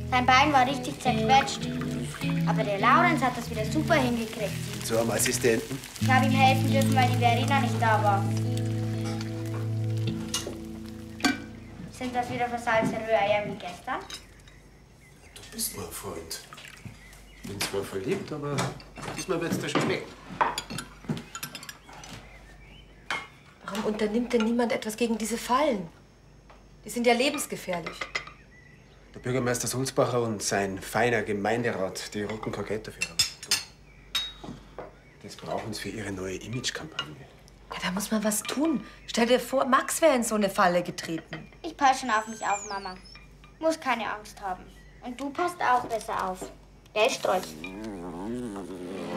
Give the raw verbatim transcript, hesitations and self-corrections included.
Sein Bein war richtig zerquetscht. Aber der Laurenz hat das wieder super hingekriegt. Zu einem Assistenten? Ich habe ihm helfen dürfen, weil die Verena nicht da war. Sind das wieder versalzene Rühreier wie gestern? Du bist mein Freund. Ich bin zwar verliebt, aber diesmal wird's dir schmecken. Warum unternimmt denn niemand etwas gegen diese Fallen? Die sind ja lebensgefährlich. Der Bürgermeister Sulzbacher und sein feiner Gemeinderat, die rocken kein Geld dafür. Das brauchen sie für ihre neue Imagekampagne. Ja, da muss man was tun. Stell dir vor, Max wäre in so eine Falle getreten. Ich passe schon auf mich auf, Mama. Muss keine Angst haben. Und du passt auch besser auf. Gell, Strolch?